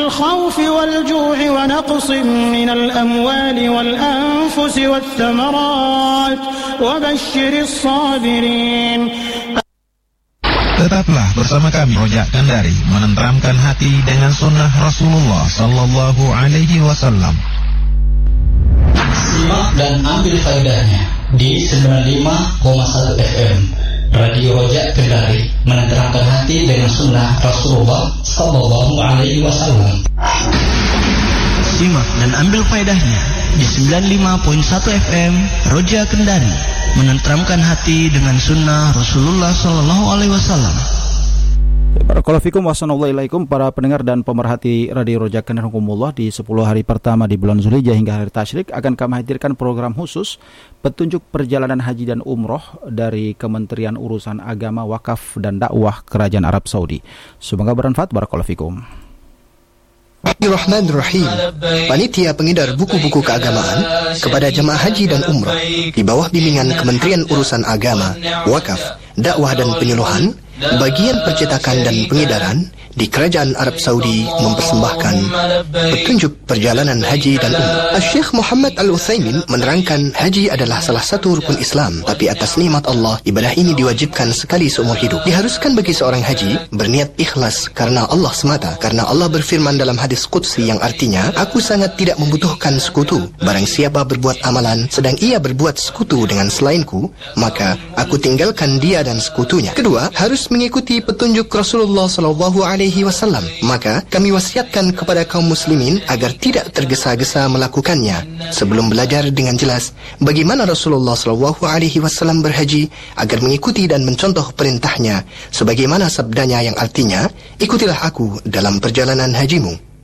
الخوف والجوع ونقص من الأموال والأنفس والثمرات وبشر الصابرين. Tetaplah bersama kami Rojak Kendari menenteramkan hati dengan sunnah Rasulullah Sallallahu Alaihi Wasallam. Simak dan ambil faedahnya di 95,1 FM Radio Rojak Kendari menenteramkan hati dengan sunnah Rasulullah Sallallahu Alaihi Wasallam. Simak dan ambil faedahnya di 95.1 FM Rojak Kendari menenteramkan hati dengan sunnah Rasulullah Sallallahu Alaihi Wasallam. Barakallahu fikum wa assalamualaikum para pendengar dan pemerhati Radio Rojak Kendari di 10 hari pertama di bulan Zulhijjah hingga hari tasyrik akan kami hadirkan program khusus petunjuk perjalanan haji dan umroh dari Kementerian Urusan Agama, Wakaf dan Dakwah Kerajaan Arab Saudi. Semoga bermanfaat. Barakallahu fikum. Bismillahirrahmanirrahim. Panitia pengedar buku-buku keagamaan kepada jemaah haji dan umrah di bawah bimbingan Kementerian Urusan Agama, Wakaf, Dakwah dan Penyuluhan, bagian percetakan dan pengedaran di Kerajaan Arab Saudi mempersembahkan petunjuk perjalanan haji dan umrah. Syekh Muhammad Al-Utsaimin menerangkan haji adalah salah satu rukun Islam, tapi atas nikmat Allah ibadah ini diwajibkan sekali seumur hidup. Diharuskan bagi seorang haji berniat ikhlas karena Allah semata, karena Allah berfirman dalam hadis qudsi yang artinya, aku sangat tidak membutuhkan sekutu. Barang siapa berbuat amalan sedang ia berbuat sekutu dengan selainku, maka aku tinggalkan dia dan sekutunya. Kedua, harus mengikuti petunjuk Rasulullah SAW. Maka kami wasiatkan kepada kaum muslimin agar tidak tergesa-gesa melakukannya sebelum belajar dengan jelas bagaimana Rasulullah SAW berhaji, agar mengikuti dan mencontoh perintahnya sebagaimana sabdanya yang artinya, ikutilah aku dalam perjalanan hajimu.